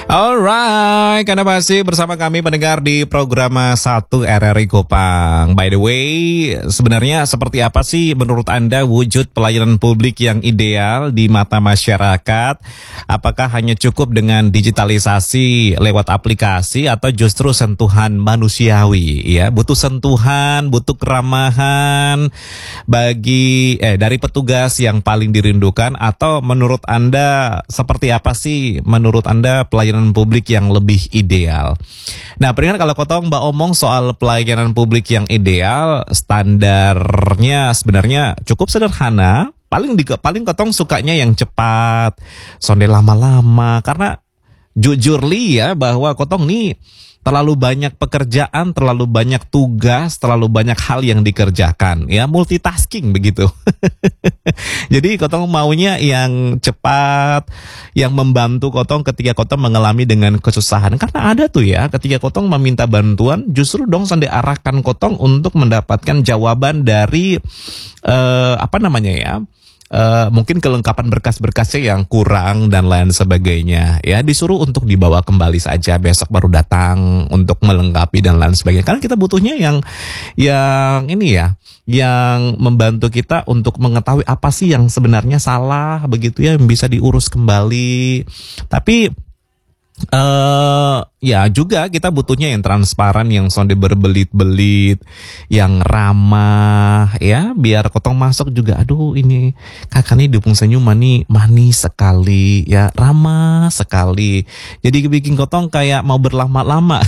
Alright, karena masih bersama kami pendengar di program 1 RRI Kupang. By the way, sebenarnya seperti apa sih menurut Anda wujud pelayanan publik yang ideal di mata masyarakat? Apakah hanya cukup dengan digitalisasi lewat aplikasi atau justru sentuhan manusiawi? Ya, butuh sentuhan, butuh keramahan dari petugas yang paling dirindukan, atau menurut Anda seperti apa sih menurut Anda pelayanan publik yang lebih ideal? Nah, peringat kalau kotong Mbak omong soal pelayanan publik yang ideal, standarnya sebenarnya cukup sederhana. Paling kotong sukanya yang cepat, sonde lama-lama, karena jujur li ya bahwa kotong nih terlalu banyak pekerjaan, terlalu banyak tugas, terlalu banyak hal yang dikerjakan, ya multitasking begitu. Jadi kotong maunya yang cepat, yang membantu kotong ketika kotong mengalami dengan kesusahan. Karena ada tuh ya, ketika kotong meminta bantuan, justru dong sandi arahkan kotong untuk mendapatkan jawaban dari mungkin kelengkapan berkas-berkasnya yang kurang dan lain sebagainya. Ya, disuruh untuk dibawa kembali saja, besok baru datang untuk melengkapi dan lain sebagainya. Karena kita butuhnya yang ini ya, yang membantu kita untuk mengetahui apa sih yang sebenarnya salah begitu ya, yang bisa diurus kembali. Tapi ya juga kita butuhnya yang transparan, yang sonde berbelit-belit, yang ramah ya, biar kotong masuk juga aduh ini kakak nih dukung senyum manis sekali ya, ramah sekali. Jadi bikin kotong kayak mau berlama-lama.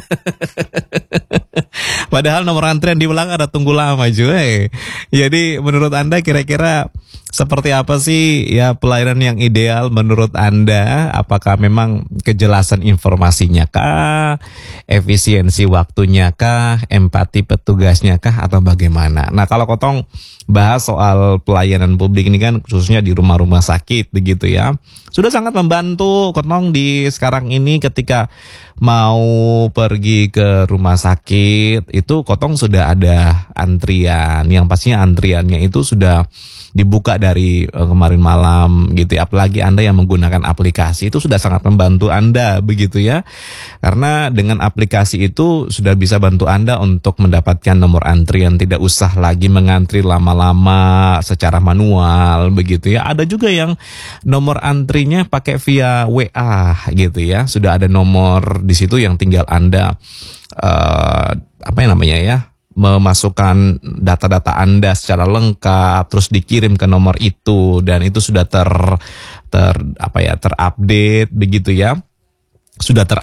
Padahal nomor antrian di belakang ada tunggu lama juga. Jadi menurut Anda kira-kira seperti apa sih ya pelayanan yang ideal menurut Anda? Apakah memang kejelasan informasinya kah, efisiensi waktunya kah, empati petugasnya kah, atau bagaimana? Nah, kalau kotong bahas soal pelayanan publik ini kan khususnya di rumah-rumah sakit begitu ya, sudah sangat membantu kotong di sekarang ini. Ketika mau pergi ke rumah sakit itu kotong sudah ada antrian, yang pastinya antriannya itu sudah dibuka dari kemarin malam gitu ya. Apalagi Anda yang menggunakan aplikasi itu sudah sangat membantu Anda begitu ya. Karena dengan aplikasi itu sudah bisa bantu Anda untuk mendapatkan nomor antrian, tidak usah lagi mengantri lama-lama secara manual begitu ya. Ada juga yang nomor antrinya pakai via WA gitu ya. Sudah ada nomor di situ yang tinggal Anda memasukkan data-data Anda secara lengkap, terus dikirim ke nomor itu, dan itu sudah terupdate begitu ya, sudah